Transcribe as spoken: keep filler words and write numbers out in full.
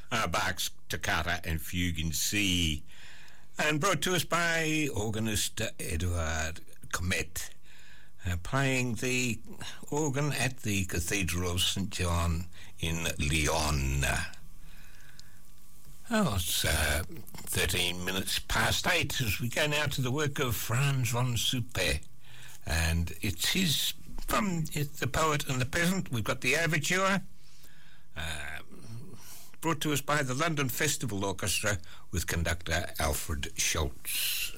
uh, Bach's Toccata and Fugue in C, and brought to us by organist Eduard Comet, uh, playing the organ at the Cathedral of Saint John in Lyon. Oh, it's uh, thirteen minutes past eight as we go now to the work of Franz von Suppe, and it's his, from it's The Poet and the Peasant. We've got the overture, uh, brought to us by the London Festival Orchestra with conductor Alfred Schultz.